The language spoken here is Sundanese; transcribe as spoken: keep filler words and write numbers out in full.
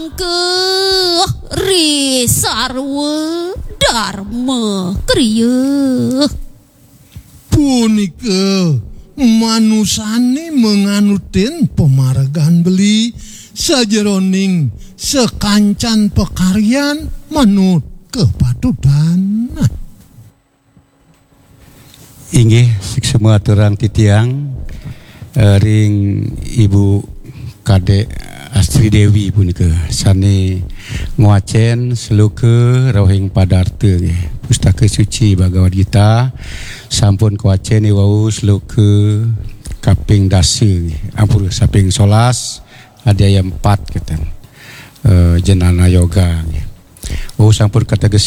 ke risarwa dharma kriya punika manusane menganutin pemargan beli sajeroning sekancan pekaryan manut kepatutan. Inggih semua terang titiang ring Ibu Kadek Astri Dewi punika sane nguacen seluke rohing padarta nggih pustaka suci Bhagavad Gita sampun kuacen wau seluke kaping dasa nggih ampun saping solas ada yang empat kata uh, jenana yoga nggih wau sampun kategesi